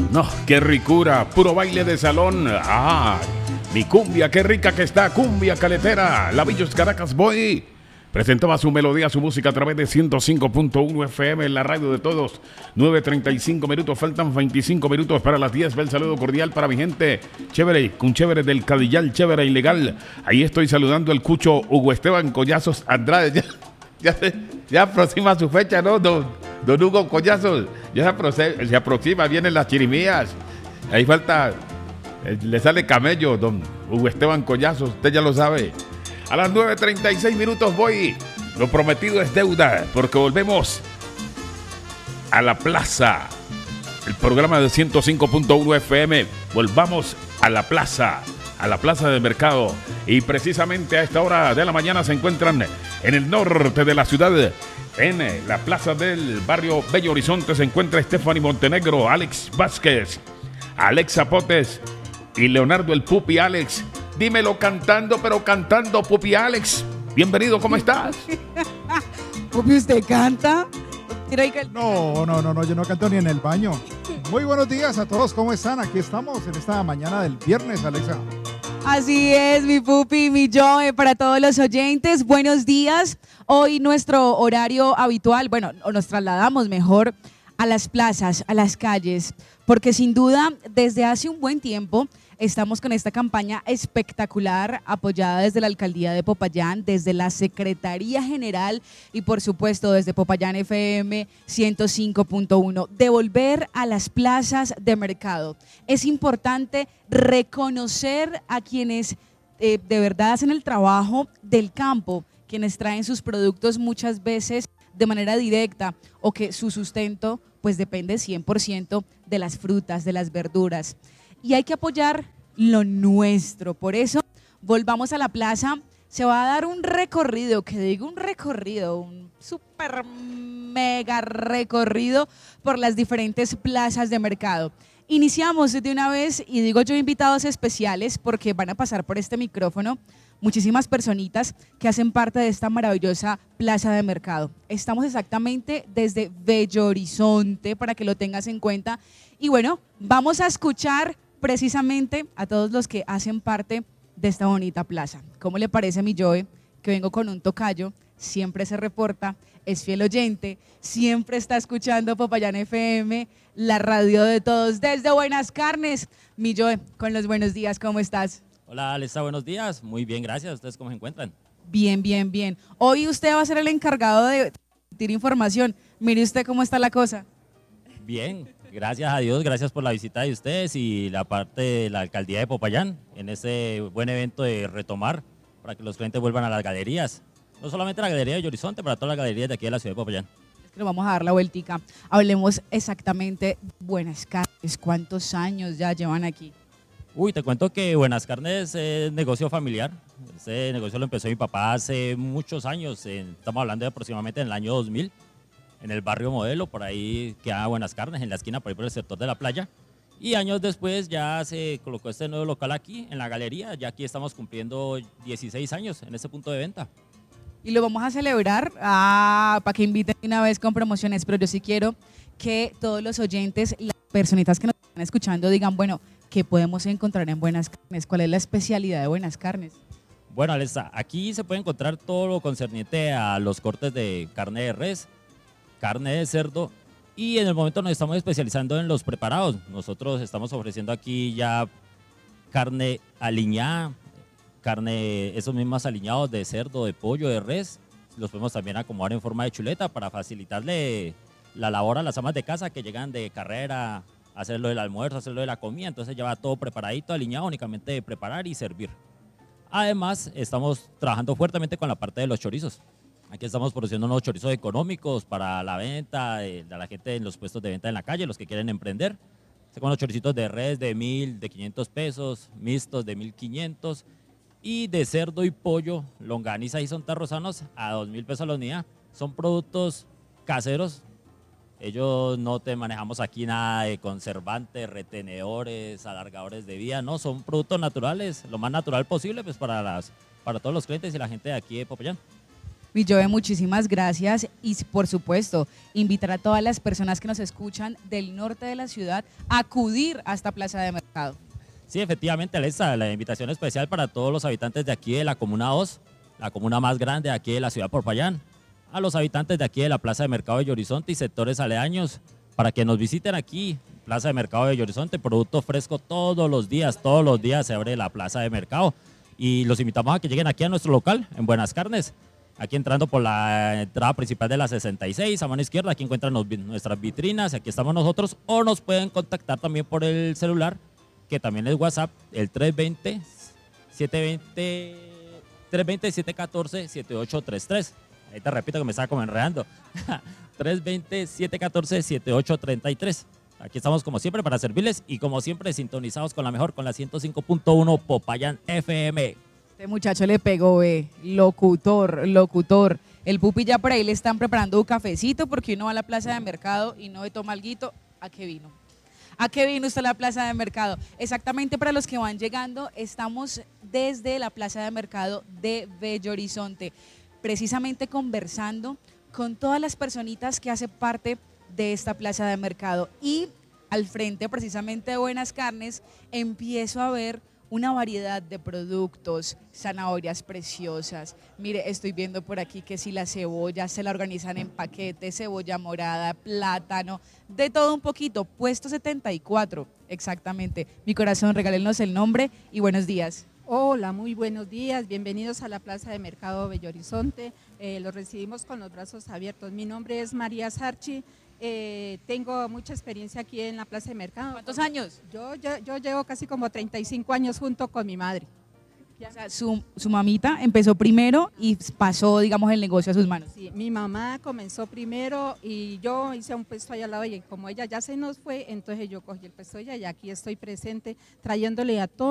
No, qué ricura, puro baile de salón. Ah, mi cumbia, qué rica que está, cumbia caletera. La Villos Caracas Boy presentaba su melodía, su música a través de 105.1 FM en la radio de todos. 9:35 minutos, faltan 25 minutos para las 10. El saludo cordial para mi gente chévere, con chévere del Cadillal, chévere ilegal. Ahí estoy saludando al Cucho Hugo Esteban Collazos Andrade. Ya aproxima su fecha, ¿no? Don Hugo Collazos, ya se aproxima, vienen las chirimías. Ahí falta, le sale camello, don Hugo Esteban Collazos, usted ya lo sabe. A las 9:36 minutos voy. Lo prometido es deuda, porque volvemos a la plaza. El programa de 105.1 FM. Volvamos a la plaza del mercado. Y precisamente a esta hora de la mañana se encuentran en el norte de la ciudad. En la plaza del barrio Bello Horizonte se encuentra Stephanie Montenegro, Alex Vázquez, Alex Zapotes y Leonardo el Pupi Alex. Dímelo cantando, pero cantando, Pupi Alex. Bienvenido, ¿cómo estás? Pupi, ¿usted canta? No, yo no canto ni en el baño. Muy buenos días a todos, ¿cómo están? Aquí estamos en esta mañana del viernes, Alexa. Así es, mi Pupi, mi Joe, para todos los oyentes, buenos días. Hoy nuestro horario habitual, bueno, nos trasladamos mejor a las plazas, a las calles, porque sin duda desde hace un buen tiempo estamos con esta campaña espectacular apoyada desde la Alcaldía de Popayán, desde la Secretaría General y por supuesto desde Popayán FM 105.1. Devolver a las plazas de mercado. Es importante reconocer a quienes de verdad hacen el trabajo del campo, quienes traen sus productos muchas veces de manera directa o que su sustento pues depende 100% de las frutas, de las verduras. Y hay que apoyar lo nuestro. Por eso, volvamos a la plaza. Se va a dar un recorrido, un súper mega recorrido por las diferentes plazas de mercado. Iniciamos de una vez, y digo yo invitados especiales porque van a pasar por este micrófono muchísimas personitas que hacen parte de esta maravillosa plaza de mercado. Estamos exactamente desde Bello Horizonte, para que lo tengas en cuenta. Y bueno, vamos a escuchar precisamente a todos los que hacen parte de esta bonita plaza. ¿Cómo le parece, mi Joe, que vengo con un tocayo? Siempre se reporta, es fiel oyente, siempre está escuchando Popayán FM, la radio de todos, desde Buenas Carnes. Mi Joe, con los buenos días, ¿cómo estás? Hola, Alexa, buenos días. Muy bien, gracias. ¿Ustedes cómo se encuentran? Bien, bien, bien. Hoy usted va a ser el encargado de transmitir información. Mire usted cómo está la cosa. Bien, gracias a Dios, gracias por la visita de ustedes y la parte de la Alcaldía de Popayán en ese buen evento de retomar para que los clientes vuelvan a las galerías. No solamente a la Galería de Horizonte, para todas las galerías de aquí de la ciudad de Popayán. Es que nos vamos a dar la vueltica. Hablemos exactamente de Buenas Carnes. ¿Cuántos años ya llevan aquí? Uy, te cuento que Buenas Carnes es negocio familiar. Ese negocio lo empezó mi papá hace muchos años. Estamos hablando de aproximadamente en el año 2000. En el barrio Modelo, por ahí queda Buenas Carnes, en la esquina, por ahí por el sector de la playa. Y años después ya se colocó este nuevo local aquí, en la galería. Ya aquí estamos cumpliendo 16 años en este punto de venta. Y lo vamos a celebrar para que inviten una vez con promociones. Pero yo sí quiero que todos los oyentes, las personitas que nos están escuchando, digan, bueno, ¿qué podemos encontrar en Buenas Carnes? ¿Cuál es la especialidad de Buenas Carnes? Bueno, Alexa, aquí se puede encontrar todo lo concerniente a los cortes de carne de res, carne de cerdo, y en el momento nos estamos especializando en los preparados. Nosotros estamos ofreciendo aquí ya carne aliñada, esos mismos aliñados de cerdo, de pollo, de res. Los podemos también acomodar en forma de chuleta para facilitarle la labor a las amas de casa que llegan de carrera, hacerlo del almuerzo, hacerlo de la comida. Entonces lleva todo preparadito, aliñado, únicamente de preparar y servir. Además, estamos trabajando fuertemente con la parte de los chorizos. Aquí estamos produciendo unos chorizos económicos para la venta de la gente en los puestos de venta en la calle, los que quieren emprender. Con los choricitos de res de 1.000, de 500 pesos, mixtos de 1.500 y de cerdo y pollo, longaniza y sontarrosanos a 2.000 pesos la unidad. Son productos caseros. Ellos no te manejamos aquí nada de conservantes, retenedores, alargadores de vida, no, son productos naturales, lo más natural posible pues para todos los clientes y la gente de aquí de Popayán. Mi Joe, muchísimas gracias y por supuesto, invitar a todas las personas que nos escuchan del norte de la ciudad a acudir a esta plaza de mercado. Sí, efectivamente, Alexa, la invitación especial para todos los habitantes de aquí de la Comuna 2, la comuna más grande de aquí de la ciudad de Popayán, a los habitantes de aquí de la Plaza de Mercado de Bello Horizonte y sectores aledaños, para que nos visiten aquí, Plaza de Mercado de Bello Horizonte, producto fresco todos los días se abre la Plaza de Mercado y los invitamos a que lleguen aquí a nuestro local, en Buenas Carnes, aquí entrando por la entrada principal de la 66, a mano izquierda, aquí encuentran nuestras vitrinas, aquí estamos nosotros, o nos pueden contactar también por el celular, que también es WhatsApp, el 320-714-7833. Ahí te repito que me estaba como enredando. 320-714-7833. Aquí estamos como siempre para servirles y como siempre sintonizados con la mejor, con la 105.1 Popayán FM. Este muchacho le pegó, locutor. El Pupi ya por ahí le están preparando un cafecito porque uno va a la plaza de mercado y no toma alguito. ¿A qué vino? ¿A qué vino usted a la plaza de mercado? Exactamente, para los que van llegando, estamos desde la plaza de mercado de Bello Horizonte, precisamente conversando con todas las personitas que hacen parte de esta plaza de mercado. Y al frente precisamente de Buenas Carnes empiezo a ver una variedad de productos, zanahorias preciosas. Mire, estoy viendo por aquí que si la cebolla se la organizan en paquetes, cebolla morada, plátano, de todo un poquito. Puesto 74, exactamente. Mi corazón, regálenos el nombre y buenos días. Hola, muy buenos días, bienvenidos a la Plaza de Mercado Bello Horizonte, los recibimos con los brazos abiertos. Mi nombre es María Sarchi, tengo mucha experiencia aquí en la Plaza de Mercado. ¿Cuántos años? Yo llevo casi como 35 años junto con mi madre. O sea, su mamita empezó primero y pasó, digamos, el negocio a sus manos. Sí, mi mamá comenzó primero y yo hice un puesto ahí al lado y como ella ya se nos fue, entonces yo cogí el puesto de ella y aquí estoy presente trayéndole a todos